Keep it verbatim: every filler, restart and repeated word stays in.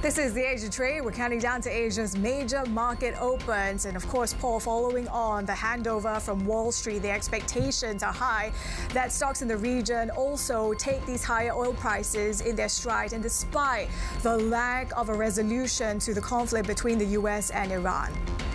This is the Asia Trade. We're counting down to Asia's major market opens. And of course, Paul, following on the handover from Wall Street, the expectations are high that stocks in the region also take these higher oil prices in their stride. And despite the lack of a resolution to the conflict between the U S and Iran.